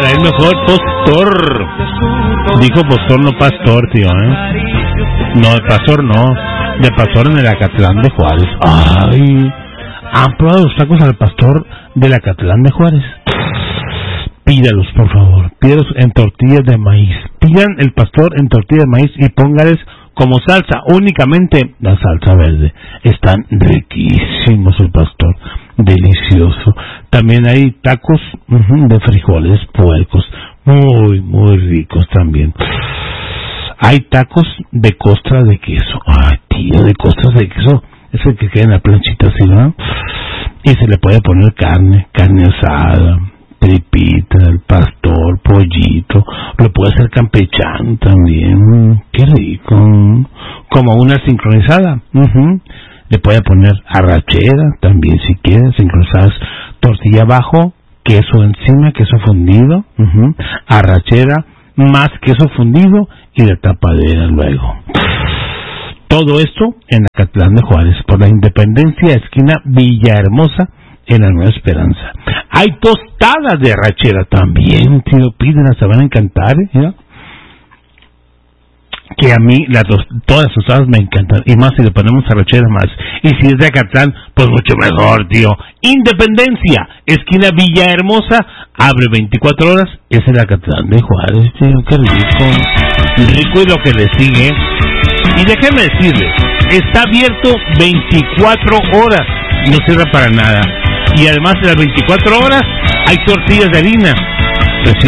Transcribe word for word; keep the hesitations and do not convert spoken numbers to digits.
para él mejor postor. Dijo postor, no pastor, tío, ¿eh? No, de pastor no. De pastor en el Acatlán de Juárez. Ay, ¿han probado los tacos al pastor del Acatlán de Juárez? Pídalos, por favor. Pídalos en tortillas de maíz. Pidan el pastor en tortillas de maíz y póngales como salsa, únicamente la salsa verde. Están riquísimos el pastor. Delicioso. También hay tacos uh-huh, de frijoles puercos. Muy, muy ricos también. Hay tacos de costra de queso. Ay, tío, de costras de queso. Ese que queda en la planchita así, ¿no? Y se le puede poner carne, carne asada, tripita, el pastor, pollito. Lo puede hacer campechano también. Qué rico. Como una sincronizada. Uh-huh. Le puede poner arrachera también si quiere, sincronizadas. Tortilla abajo, queso encima, queso fundido. Uh-huh. Arrachera, más queso fundido y la tapadera luego. Todo esto en Acatlán de Juárez, por la Independencia, esquina Villahermosa, en la Nueva Esperanza. Hay tostadas de arrachera también, tío, pídenlas, se van a encantar, ¿eh? Que a mí las dos, todas las tostadas me encantan, y más si le ponemos arrachera más. Y si es de Acatlán, pues mucho mejor, tío. Independencia, esquina Villahermosa, abre veinticuatro horas, es el Acatlán de Juárez, tío, qué rico. Rico y lo que le sigue. Y déjeme decirle, está abierto veinticuatro horas, no sirve para nada. Y además de las veinticuatro horas, hay tortillas de harina